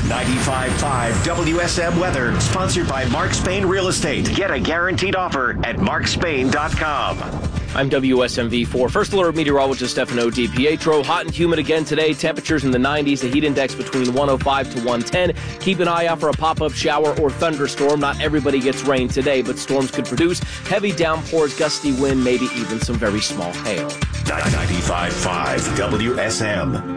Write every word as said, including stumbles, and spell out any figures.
ninety-five point five W S M weather, sponsored by Mark Spain Real Estate. Get a guaranteed offer at mark spain dot com. I'm W S M V four First Alert meteorologist Stefano DiPietro. Hot and humid again today. Temperatures in the nineties. The heat index between one oh five to one ten. Keep an eye out for a pop-up shower or thunderstorm. Not everybody gets rain today, but storms could produce heavy downpours, gusty wind, maybe even some very small hail. ninety-five point five W S M.